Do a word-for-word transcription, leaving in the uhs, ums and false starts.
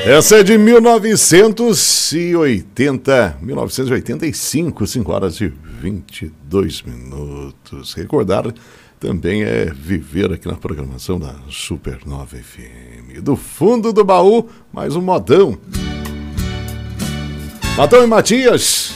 Essa é de mil novecentos e oitenta, mil novecentos e oitenta e cinco, cinco horas e vinte e dois minutos. Recordar também é viver aqui na programação da Supernova F M. Do fundo do baú, mais um modão. Adão e Matias,